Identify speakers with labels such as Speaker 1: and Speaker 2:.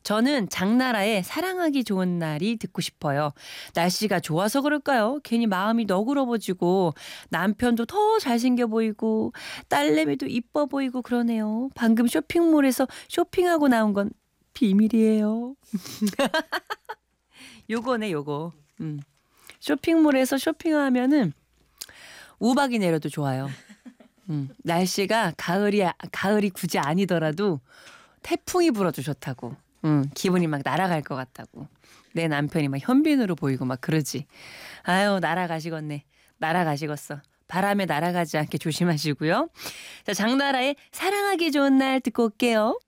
Speaker 1: 저는 장나라의 사랑하기 좋은 날이 듣고 싶어요. 날씨가 좋아서 그럴까요? 괜히 마음이 너그러워지고 남편도 더 잘생겨 보이고 딸내미도 이뻐 보이고 그러네요. 방금 쇼핑몰에서 쇼핑하고 나온 건 비밀이에요. 요거네 요거. 쇼핑몰에서 쇼핑하면은 우박이 내려도 좋아요. 날씨가 가을이 굳이 아니더라도 태풍이 불어도 좋다고. 기분이 막 날아갈 것 같다고. 내 남편이 막 현빈으로 보이고 막 그러지. 아유 날아가시겠네. 날아가시겠어. 바람에 날아가지 않게 조심하시고요. 자, 장나라의 사랑하기 좋은 날 듣고 올게요.